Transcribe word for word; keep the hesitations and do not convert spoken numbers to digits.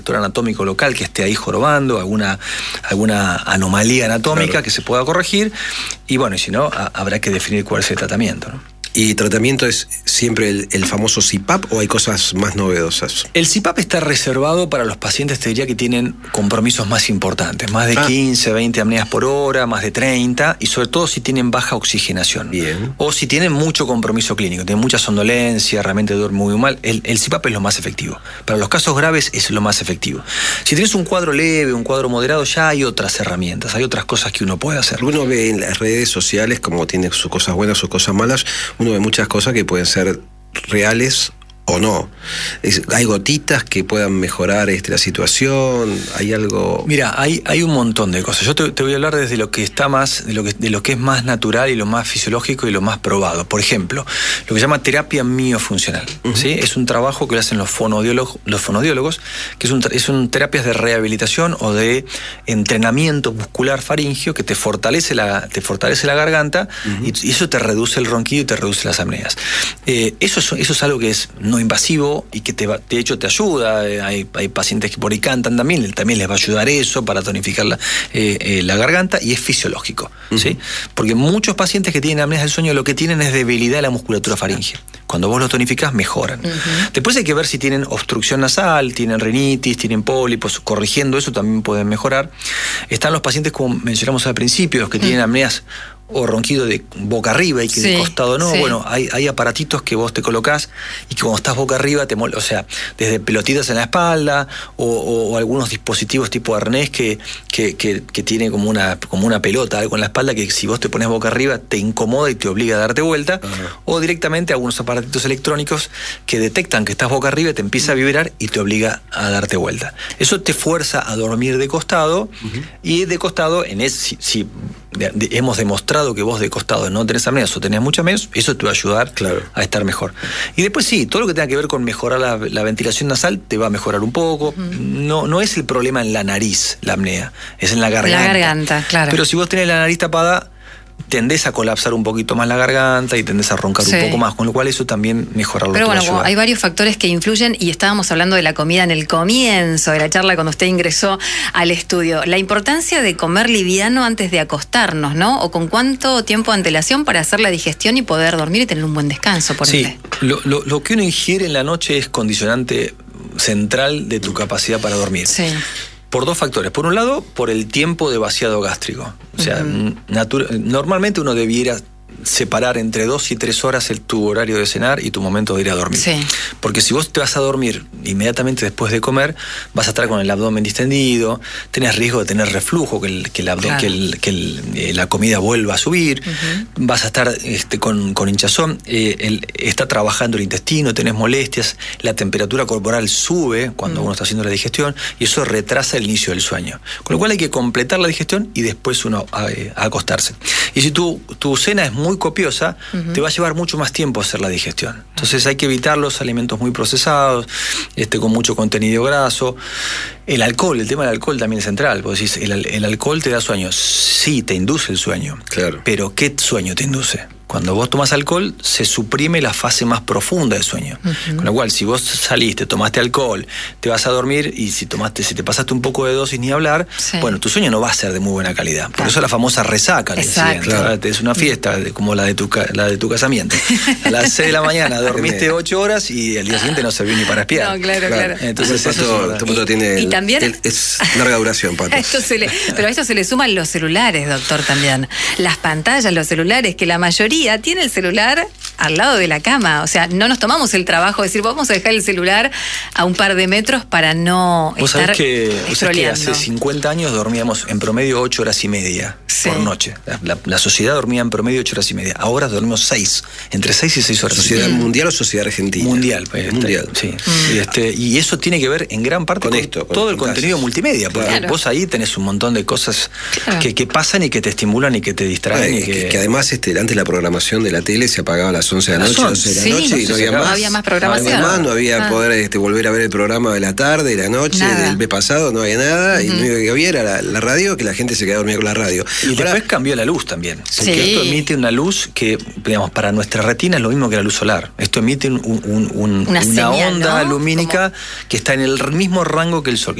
anatómico local que esté ahí jorobando, alguna, alguna anomalía anatómica claro. que se pueda corregir, y bueno, y si no, a, habrá que definir cuál es el tratamiento, ¿no? ¿Y tratamiento es siempre el, el famoso C PAP o hay cosas más novedosas? El C PAP está reservado para los pacientes, te diría, que tienen compromisos más importantes, más de ah. quince, veinte apneas por hora, más de treinta, y sobre todo si tienen baja oxigenación. Bien. O si tienen mucho compromiso clínico, tienen mucha somnolencia, realmente duermen muy mal, el, el C PAP es lo más efectivo. Para los casos graves es lo más efectivo. Si tienes un cuadro leve, un cuadro moderado, ya hay otras herramientas, hay otras cosas que uno puede hacer. Uno ve en las redes sociales, como tiene sus cosas buenas, sus cosas malas, uno ve muchas cosas que pueden ser reales o no. Es, hay gotitas que puedan mejorar este, la situación, hay algo... Mira, hay, hay un montón de cosas. Yo te, te voy a hablar desde lo que está más, de lo que, de lo que es más natural y lo más fisiológico y lo más probado. Por ejemplo, lo que se llama terapia miofuncional. Uh-huh. ¿Sí? Es un trabajo que lo hacen los fonodiólogos, los fonodiólogos, que es un, es un terapias de rehabilitación o de entrenamiento muscular faríngeo que te fortalece la, te fortalece la garganta uh-huh. y, y eso te reduce el ronquido y te reduce las apneas. Eh, eso, es, eso es algo que es no invasivo y que te va, de hecho te ayuda. Hay, hay pacientes que por ahí cantan también, también les va a ayudar eso para tonificar la, eh, eh, la garganta, y es fisiológico, uh-huh. ¿sí? Porque muchos pacientes que tienen apneas del sueño lo que tienen es debilidad de la musculatura faríngea. Cuando vos lo tonificás, mejoran. Uh-huh. Después hay que ver si tienen obstrucción nasal, tienen rinitis, tienen pólipos. Corrigiendo eso también pueden mejorar. Están los pacientes, como mencionamos al principio, los que uh-huh. tienen apneas o ronquido de boca arriba y que sí, de costado no. Sí. Bueno, hay, hay aparatitos que vos te colocás y que cuando estás boca arriba te molesta, o sea, desde pelotitas en la espalda o, o, o algunos dispositivos tipo arnés que, que, que, que tiene como una, como una pelota, algo en la espalda que si vos te pones boca arriba te incomoda y te obliga a darte vuelta. Uh-huh. O directamente algunos aparatitos electrónicos que detectan que estás boca arriba y te empieza a vibrar y te obliga a darte vuelta. Eso te fuerza a dormir de costado. Uh-huh. Y de costado, en ese, si, si de, de, hemos demostrado que vos de costado no tenés apneas o tenés mucha menos, eso te va a ayudar claro. a estar mejor. Y después sí, todo lo que tenga que ver con mejorar la, la ventilación nasal te va a mejorar un poco. Uh-huh. No, no es el problema en la nariz, la apnea, es en la garganta. La garganta, claro. Pero si vos tenés la nariz tapada, tendés a colapsar un poquito más la garganta y tendés a roncar sí. un poco más, con lo cual eso también mejorarlo. Pero bueno, ayuda. Hay varios factores que influyen y estábamos hablando de la comida en el comienzo de la charla cuando usted ingresó al estudio. La importancia de comer liviano antes de acostarnos, ¿no? O con cuánto tiempo de antelación para hacer la digestión y poder dormir y tener un buen descanso, por ende. Sí, lo, lo, lo que uno ingiere en la noche es condicionante central de tu capacidad para dormir. Sí. Por dos factores. Por un lado, por el tiempo de vaciado gástrico. O sea, uh-huh. natura- normalmente uno debiera separar entre dos y tres horas el, tu horario de cenar y tu momento de ir a dormir. Sí. Porque si vos te vas a dormir inmediatamente después de comer, vas a estar con el abdomen distendido, tenés riesgo de tener reflujo, que, el, que, el abdomen, claro. que, el, que el, eh, la comida vuelva a subir, uh-huh. vas a estar este, con, con hinchazón, eh, el, está trabajando el intestino, tenés molestias, la temperatura corporal sube cuando uh-huh. uno está haciendo la digestión y eso retrasa el inicio del sueño. Con lo cual hay que completar la digestión y después uno a, a acostarse. Y si tu, tu cena es muy copiosa, uh-huh. te va a llevar mucho más tiempo hacer la digestión. Entonces hay que evitar los alimentos muy procesados, este, con mucho contenido graso. El alcohol, el tema del alcohol también es central. Vos decís, el, el alcohol te da sueño. Sí, te induce el sueño. Claro. Pero ¿qué sueño te induce? Cuando vos tomás alcohol, se suprime la fase más profunda del sueño. Uh-huh. Con lo cual, si vos saliste, tomaste alcohol, te vas a dormir y si tomaste, si te pasaste un poco de dosis ni hablar, sí. bueno, tu sueño no va a ser de muy buena calidad. Por claro. eso la famosa resaca. Exacto. Claro. Es una fiesta como la de tu, la de tu casamiento. A las seis de la mañana dormiste ocho horas y al día siguiente no serví ni para espiar. No, claro, claro. claro. Entonces, el pato, eso es pato tiene y el, también el, es larga duración, Pato. Esto se le, pero a esto se le suman los celulares, doctor, también. Las pantallas, los celulares, que la mayoría tiene el celular al lado de la cama. O sea, no nos tomamos el trabajo de decir, vamos a dejar el celular a un par de metros para no ¿Vos estar sabés que, vos sabés que scrolleando. hace cincuenta años dormíamos en promedio ocho horas y media sí. por noche. La, la, la sociedad dormía en promedio ocho horas y media. Ahora dormimos seis, entre seis y seis horas. ¿Sociedad mm. mundial o sociedad argentina? Mundial. Pues, mundial. Este, sí. Mm. Y, este, y eso tiene que ver en gran parte con, con, esto, con todo el contenido multimedia. Porque claro. vos ahí tenés un montón de cosas claro. que, que pasan y que te estimulan y que te distraen. Bueno, y que... Que, que además este, antes la programación de la tele se apagaba a las las once de la noche, doce de la sí, noche, y no había más. No había más programación. No había más, no había ah. poder este, volver a ver el programa de la tarde, de la noche, nada. del mes pasado, no había nada, uh-huh. y lo único que había era la, la radio, que la gente se quedaba dormida con la radio. Y Ahora, después cambió la luz también. Sí. Que esto emite una luz que, digamos, para nuestra retina es lo mismo que la luz solar. Esto emite un, un, un, una, una señal, onda ¿no? lumínica Como... que está en el mismo rango que el sol.